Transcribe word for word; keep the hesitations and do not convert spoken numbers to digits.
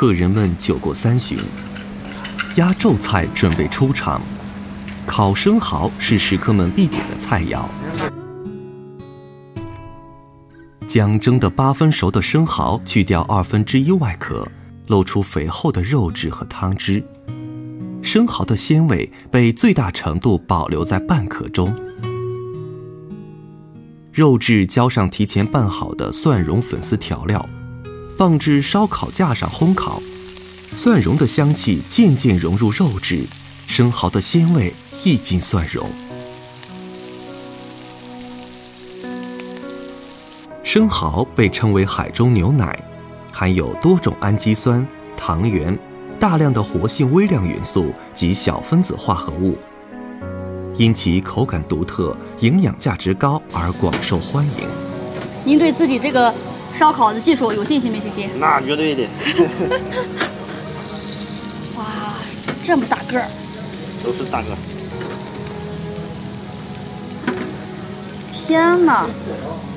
客人们酒过三巡，压轴菜准备出场。烤生蚝是食客们必点的菜肴。将蒸得八分熟的生蚝去掉二分之一外壳，露出肥厚的肉质和汤汁。生蚝的鲜味被最大程度保留在半壳中。肉质浇上提前拌好的蒜蓉粉丝调料，放置烧烤架上烘烤。蒜蓉的香气渐渐融入肉质，生蚝的鲜味溢进蒜蓉。生蚝被称为海中牛奶，含有多种氨基酸、糖原、大量的活性微量元素及小分子化合物，因其口感独特、营养价值高而广受欢迎。 您对自己这个烧烤的技术有信心没信心？ 那绝对的。 哇，这么大个儿！ 都是大个。 天哪！